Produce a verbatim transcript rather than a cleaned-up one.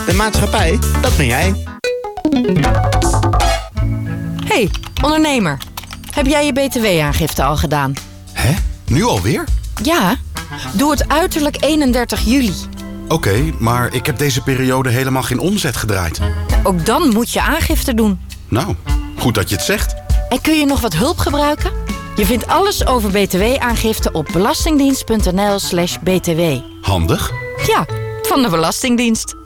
De maatschappij, dat ben jij. Hey, ondernemer. Heb jij je B T W-aangifte al gedaan? Hè? Nu alweer? Ja, doe het uiterlijk eenendertig juli. Oké, okay, maar ik heb deze periode helemaal geen omzet gedraaid. Ook dan moet je aangifte doen. Nou, goed dat je het zegt. En kun je nog wat hulp gebruiken? Je vindt alles over B T W-aangifte op belastingdienst punt n l slash b t w. Handig. Ja, van de Belastingdienst.